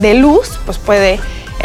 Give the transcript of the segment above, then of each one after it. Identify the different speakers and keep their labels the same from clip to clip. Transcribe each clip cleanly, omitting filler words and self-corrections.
Speaker 1: de luz, pues puede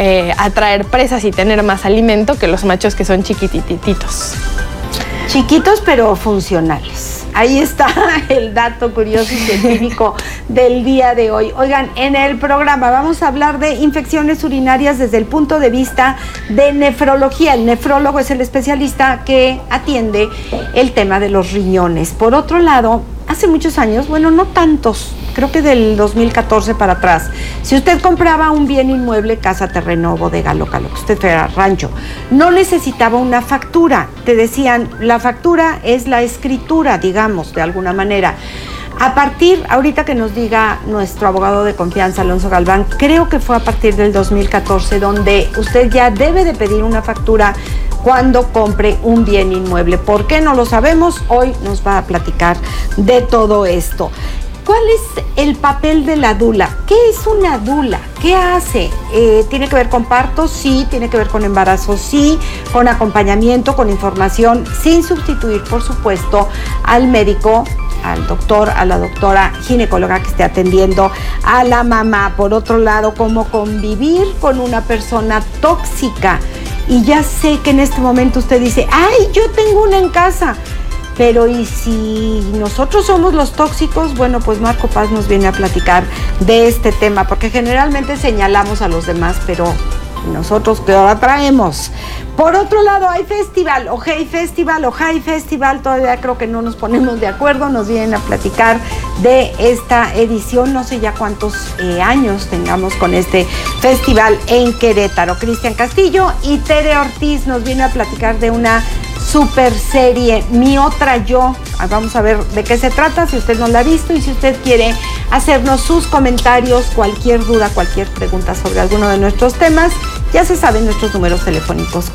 Speaker 1: atraer presas y tener más alimento que los machos que son chiquitititos.
Speaker 2: Chiquitos pero funcionales. Ahí está el dato curioso y científico del día de hoy. Oigan, en el programa vamos a hablar de infecciones urinarias desde el punto de vista de nefrología. El nefrólogo es el especialista que atiende el tema de los riñones. Por otro lado, hace muchos años, bueno, no tantos, creo que del 2014 para atrás, si usted compraba un bien inmueble, casa, terreno, bodega, local, lo que usted fuera, rancho, no necesitaba una factura. Te decían, la factura es la escritura, digamos, de alguna manera. A partir, ahorita que nos diga nuestro abogado de confianza, Alonso Galván, creo que fue a partir del 2014, donde usted ya debe de pedir una factura cuando compre un bien inmueble. ¿Por qué? No lo sabemos. Hoy nos va a platicar de todo esto. ¿Cuál es el papel de la dula? ¿Qué es una dula? ¿Qué hace? ¿Tiene que ver con parto? Sí. ¿Tiene que ver con embarazo? Sí. ¿Con acompañamiento, con información? Sin sustituir, por supuesto, al médico, al doctor, a la doctora ginecóloga que esté atendiendo a la mamá. Por otro lado, cómo convivir con una persona tóxica. Y ya sé que en este momento usted dice, ¡ay, yo tengo una en casa! Pero ¿y si nosotros somos los tóxicos? Bueno, pues Marco Paz nos viene a platicar de este tema, porque generalmente señalamos a los demás, pero nosotros ¿qué hora traemos? Por otro lado, hay festival, o Hey Festival, o High Festival, todavía creo que no nos ponemos de acuerdo, nos vienen a platicar de esta edición, no sé ya cuántos años tengamos con este festival en Querétaro. Cristian Castillo y Tere Ortiz nos viene a platicar de una super serie, Mi Otra Yo. Vamos a ver de qué se trata, si usted no la ha visto, y si usted quiere hacernos sus comentarios, cualquier duda, cualquier pregunta sobre alguno de nuestros temas, ya se saben nuestros números telefónicos,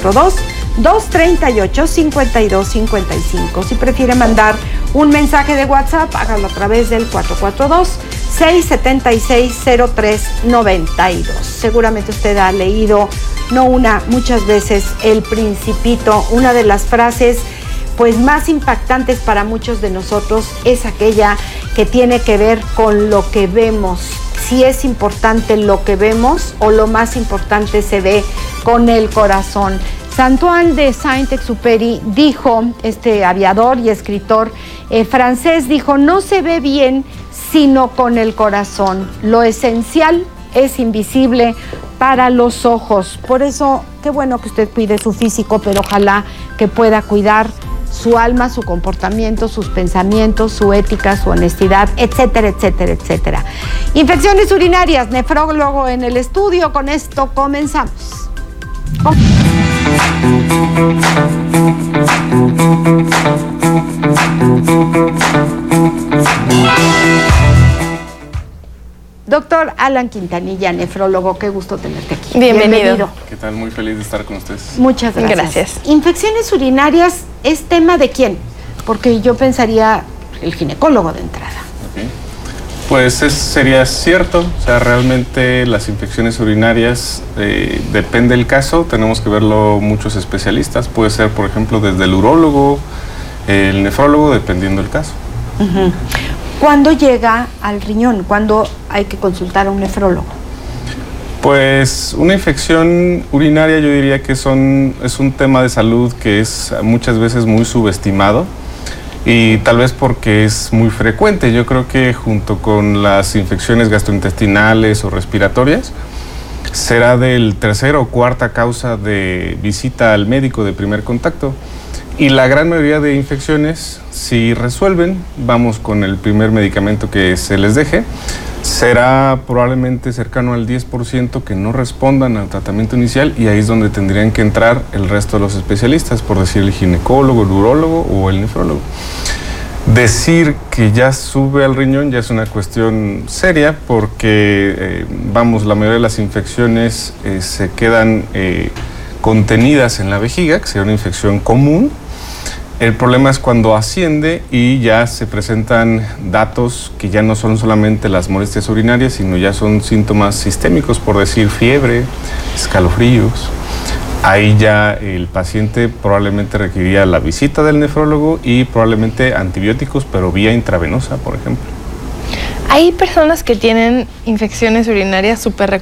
Speaker 2: 442-238-5255. Si prefiere mandar un mensaje de WhatsApp, hágalo a través del 442-676-0392. Seguramente usted ha leído, no una, muchas veces, El Principito. Una de las frases pues más impactantes para muchos de nosotros es aquella que tiene que ver con lo que vemos. Si es importante lo que vemos o lo más importante se ve con el corazón. Antoine de Saint-Exupéry dijo, este aviador y escritor francés, dijo, no se ve bien sino con el corazón. Lo esencial es invisible para los ojos. Por eso, qué bueno que usted cuide su físico, pero ojalá que pueda cuidar su alma, su comportamiento, sus pensamientos, su ética, su honestidad, etcétera, etcétera, etcétera. Infecciones urinarias, nefrólogo en el estudio. Con esto comenzamos. Doctor Alan Quintanilla, nefrólogo, qué gusto tenerte aquí.
Speaker 1: Bienvenido.
Speaker 3: ¿Qué tal? Muy feliz de estar con ustedes.
Speaker 2: Muchas gracias.
Speaker 1: Gracias.
Speaker 2: ¿Infecciones urinarias es tema de quién? Porque yo pensaría el ginecólogo de entrada.
Speaker 3: Okay. Pues sería cierto, o sea, realmente las infecciones urinarias, depende del caso, tenemos que verlo muchos especialistas. Puede ser, por ejemplo, desde el urólogo, el nefrólogo, dependiendo del caso.
Speaker 2: Uh-huh. ¿Cuándo llega al riñón? ¿Cuándo hay que consultar a un nefrólogo?
Speaker 3: Pues una infección urinaria yo diría que es un tema de salud que es muchas veces muy subestimado y tal vez porque es muy frecuente. Yo creo que junto con las infecciones gastrointestinales o respiratorias será del tercera o cuarta causa de visita al médico de primer contacto. Y la gran mayoría de infecciones, si resuelven, vamos con el primer medicamento que se les deje. Será probablemente cercano al 10% que no respondan al tratamiento inicial y ahí es donde tendrían que entrar el resto de los especialistas, por decir el ginecólogo, el urólogo o el nefrólogo. Decir que ya sube al riñón ya es una cuestión seria porque, la mayoría de las infecciones se quedan contenidas en la vejiga, que sería una infección común. El problema es cuando asciende y ya se presentan datos que ya no son solamente las molestias urinarias, sino ya son síntomas sistémicos, por decir fiebre, escalofríos. Ahí ya el paciente probablemente requeriría la visita del nefrólogo y probablemente antibióticos, pero vía intravenosa, por ejemplo.
Speaker 1: Hay personas que tienen infecciones urinarias súper